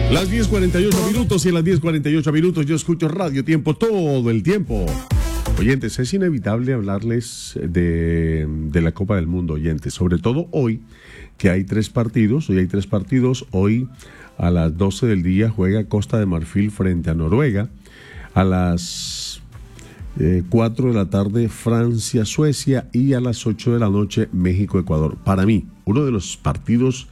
Las 10:48 minutos y a las 10:48 minutos yo escucho Radio Tiempo todo el tiempo. Oyentes, es inevitable hablarles de la Copa del Mundo, oyentes. Sobre todo hoy, que hay tres partidos. Hoy hay tres partidos. Hoy a las 12 del día juega Costa de Marfil frente a Noruega. A las 4 de la tarde Francia-Suecia y a las 8 de la noche México-Ecuador. Para mí, uno de los partidos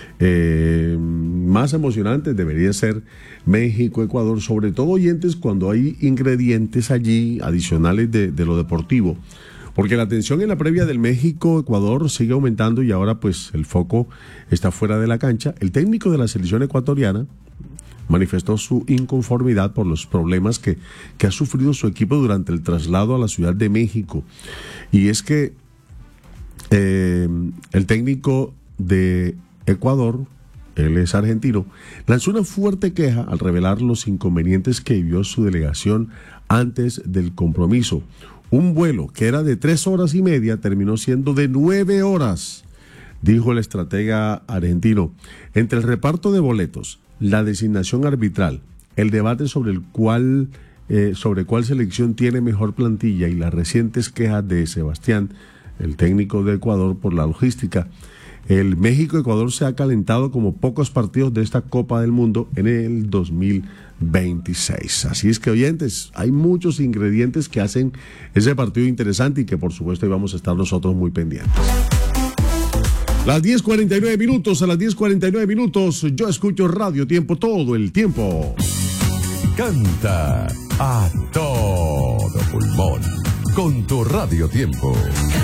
más emocionantes debería ser México-Ecuador, sobre todo, oyentes, cuando hay ingredientes allí adicionales de lo deportivo, porque la tensión en la previa del México-Ecuador sigue aumentando y ahora pues el foco está fuera de la cancha. El técnico de la selección ecuatoriana manifestó su inconformidad por los problemas que ha sufrido su equipo durante el traslado a la Ciudad de México, y es que el técnico de Ecuador, él es argentino, lanzó una fuerte queja al revelar los inconvenientes que vivió su delegación antes del compromiso. Un vuelo que era de 3 horas y media terminó siendo de 9 horas, dijo el estratega argentino. Entre el reparto de boletos, la designación arbitral, el debate sobre cuál selección tiene mejor plantilla y las recientes quejas de Sebastián, el técnico de Ecuador, por la logística, el México-Ecuador se ha calentado como pocos partidos de esta Copa del Mundo en el 2026. Así es que, oyentes, hay muchos ingredientes que hacen ese partido interesante y que, por supuesto, ahí vamos a estar nosotros muy pendientes. Las 10:49 minutos, a las 10:49 minutos, yo escucho Radio Tiempo todo el tiempo. Canta a todo pulmón con tu Radio Tiempo.